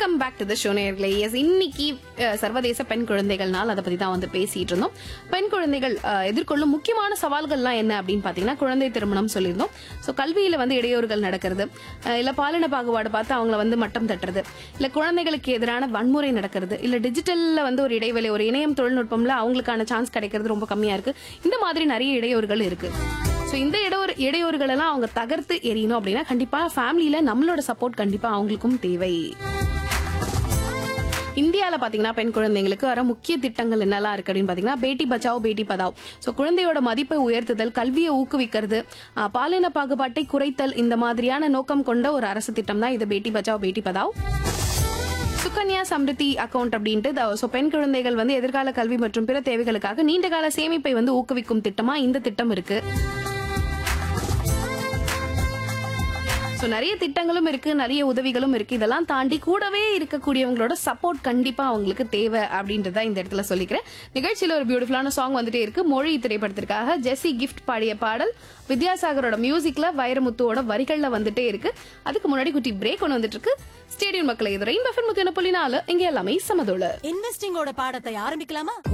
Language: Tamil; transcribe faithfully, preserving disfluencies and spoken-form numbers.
Welcome back to the show நேயர்களே. எஸ், இன்னைக்கு சர்வதேச பெண் குழந்தைகள் நாள், அதை பத்தி தான் வந்து பேசிட்டு இருந்தோம். பெண் குழந்தைகள் எதிர்கொள்ளும் முக்கியமான சவால்கள்லாம் என்ன அப்படின்னு பாத்தீங்கன்னா, குழந்தை திருமணம் சொல்லியிருந்தோம். ஸோ கல்வியில வந்து இடையூறுகள் நடக்கிறது, இல்ல பாலின பாகுபாடு பார்த்து அவங்கள வந்து மட்டம் தட்டுறது, இல்ல குழந்தைகளுக்கு எதிரான வன்முறை நடக்கிறது, இல்ல டிஜிட்டல்ல வந்து ஒரு இடைவெளி, ஒரு இணையம் தொழில்நுட்பம்ல அவங்களுக்கான சான்ஸ் கிடைக்கிறது ரொம்ப கம்மியா இருக்கு. இந்த மாதிரி நிறைய இடையூறுகள் இருக்கு. ஸோ இந்த இடையூறு இடையூறுகள் எல்லாம் அவங்க தகர்த்து எறியணும் அப்படின்னா கண்டிப்பா ஃபேமிலியில நம்மளோட சப்போர்ட் கண்டிப்பா அவங்களுக்கும் தேவை. இந்தியாவில் பாத்தீங்கன்னா பெண் குழந்தைங்களுக்கு வர முக்கிய திட்டங்கள் என்னெல்லாம் இருக்கு அப்படின்னு பாத்தீங்கன்னா, பேட்டி பச்சாவ் பேட்டி பதாவ். ஸோ குழந்தையோட மதிப்பை உயர்த்துதல், கல்வியை ஊக்குவிக்கிறது, பாலின பாகுபாட்டை குறைத்தல், இந்த மாதிரியான நோக்கம் கொண்ட ஒரு அரசு திட்டம் தான் இது பேட்டி பச்சாவ் பேட்டி பதாவ். சுகன்யா சம்ரிதி அக்கவுண்ட் அப்படின்ட்டு, ஸோ பெண் குழந்தைகள் வந்து எதிர்கால கல்வி மற்றும் பிற தேவைகளுக்காக நீண்டகால சேமிப்பை வந்து ஊக்குவிக்கும் திட்டமா இந்த திட்டம் இருக்கு. ஸோ நிறைய திட்டங்களும் இருக்கு, நிறைய உதவிகளும் இருக்கு. இதெல்லாம் தாண்டி கூடவே இருக்கக்கூடியவங்களோட சப்போர்ட் கண்டிப்பா அவங்களுக்கு தேவை அப்படின்றத இந்த இடத்துல சொல்லிக்கிறேன். நிகழ்ச்சியில ஒரு பியூட்டிஃபுல்லான சாங் வந்துட்டே இருக்கு. மொழி திரைப்படத்திற்காக ஜெஸி கிஃப்ட் பாடிய பாடல் வித்யாசாகரோட மியூசிக்ல வைரமுத்துவோட வரிகள்ல வந்துட்டே இருக்கு. அதுக்கு முன்னாடி குட்டி பிரேக் ஒன்று வந்துட்டு இருக்கு. ஸ்டேடியம் மக்களை எதிர இன்ப புள்ளி நாலு, இங்க எல்லாமே சமதோல. இன்வெஸ்டிங்கோட பாடத்தை ஆரம்பிக்கலாமா?